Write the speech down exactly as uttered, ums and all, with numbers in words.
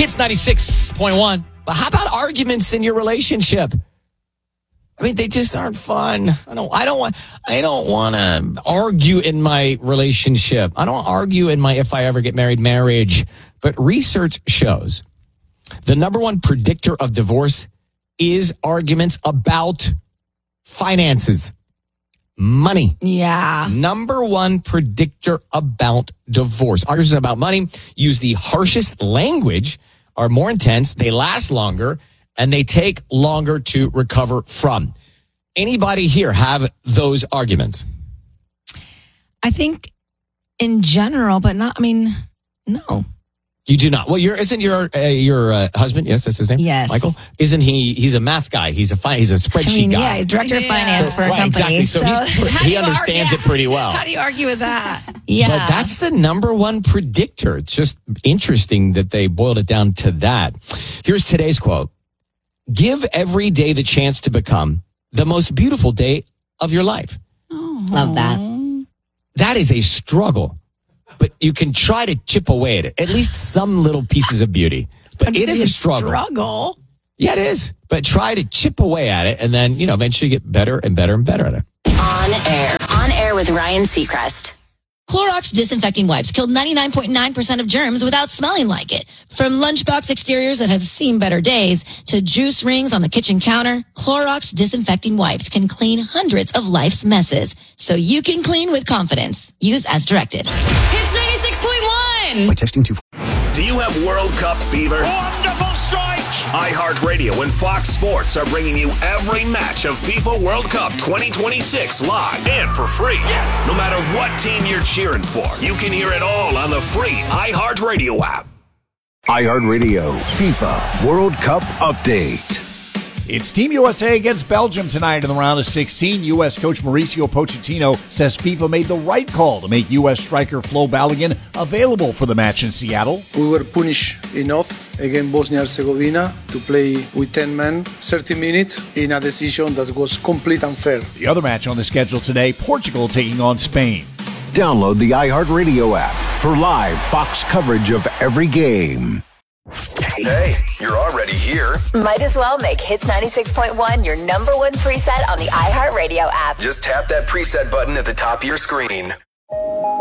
Hits ninety-six point one. But how about arguments in your relationship? I mean, they just aren't fun. I don't. I don't want. I don't want to argue in my relationship. I don't argue in my if I ever get married marriage. But research shows the number one predictor of divorce is arguments about finances, money. Yeah. Number one predictor about divorce. Arguments about money use the harshest language, are more intense, they last longer, and they take longer to recover from. Anybody here have those arguments? I think in general, but not, I mean, no. You do not. Well, you're, isn't your uh, your uh, husband? Yes, that's his name. Yes, Michael. Isn't he? He's a math guy. He's a fi- he's a spreadsheet I mean, guy. Yeah, he's director of finance so, for a right, company. Exactly. So, so he's, he understands argue? it pretty well. How do you argue with that? Yeah, But that's the number one predictor. It's just interesting that they boiled it down to that. Here's today's quote: "Give every day the chance to become the most beautiful day of your life." oh. Love that. That is a struggle. But you can try to chip away at it. At least some little pieces of beauty. But it is a struggle. Struggle. Yeah, it is. But try to chip away at it and then, you know, eventually get better and better and better at it. On air. On air with Ryan Seacrest. Clorox disinfecting wipes killed ninety-nine point nine percent of germs without smelling like it. From lunchbox exteriors that have seen better days to juice rings on the kitchen counter, Clorox disinfecting wipes can clean hundreds of life's messes. So you can clean with confidence. Use as directed. Hits ninety-six point one. By testing two. Do you have World Cup fever? Wonderful strike! iHeartRadio and Fox Sports are bringing you every match of FIFA World Cup twenty twenty-six live and for free. Yes! No matter what team you're cheering for, you can hear it all on the free iHeartRadio app. iHeartRadio FIFA World Cup Update. It's Team U S A against Belgium tonight in the round of sixteen. U S coach Mauricio Pochettino says FIFA made the right call to make U S striker Flo Balogun available for the match in Seattle. We were punished enough against Bosnia-Herzegovina to play with ten men, thirty minutes, in a decision that was complete unfair. The other match on the schedule today, Portugal taking on Spain. Download the iHeartRadio app for live Fox coverage of every game. Hey, you're already here. Might as well make Hits ninety-six point one your number one preset on the iHeartRadio app. Just tap that preset button at the top of your screen.